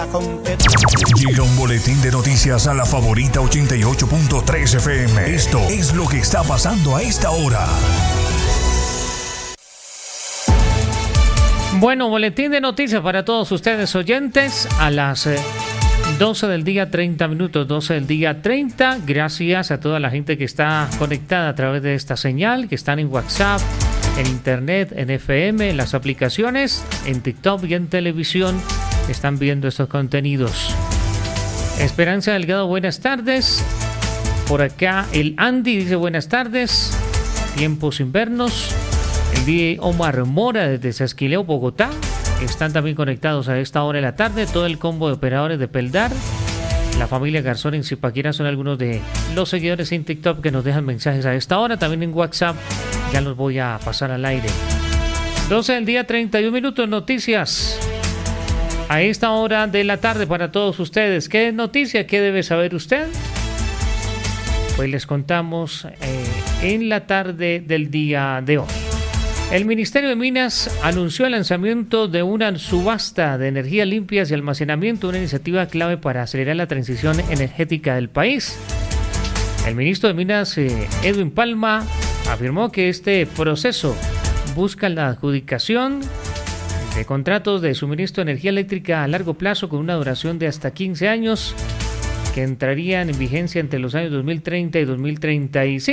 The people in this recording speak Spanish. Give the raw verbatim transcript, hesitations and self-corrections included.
Llega un boletín de noticias a la favorita ochenta y ocho punto tres F M. Esto es lo que está pasando a esta hora. Bueno, boletín de noticias para todos ustedes oyentes a las eh, doce del día, treinta minutos, doce del día, treinta. Gracias a toda la gente que está conectada a través de esta señal, que están en WhatsApp, en Internet, en F M, en las aplicaciones, en TikTok y en televisión. Están viendo estos contenidos. Esperanza Delgado, buenas tardes. Por acá el Andy dice buenas tardes. Tiempos sin vernos. El D J Omar Mora desde Sasquileo, Bogotá. Están también conectados a esta hora de la tarde. Todo el combo de operadores de Peldar. La familia Garzón en Zipaquirá son algunos de los seguidores en TikTok que nos dejan mensajes a esta hora. También en WhatsApp. Ya los voy a pasar al aire. doce del día, treinta y un minutos. Noticias a esta hora de la tarde para todos ustedes. ¿Qué noticia? ¿Qué debe saber usted? Pues les contamos eh, en la tarde del día de hoy. El Ministerio de Minas anunció el lanzamiento de una subasta de energías limpias y almacenamiento, una iniciativa clave para acelerar la transición energética del país. El ministro de Minas, eh, Edwin Palma, afirmó que este proceso busca la adjudicación de contratos de suministro de energía eléctrica a largo plazo con una duración de hasta quince años que entrarían en vigencia entre los años dos mil treinta y dos mil treinta y cinco.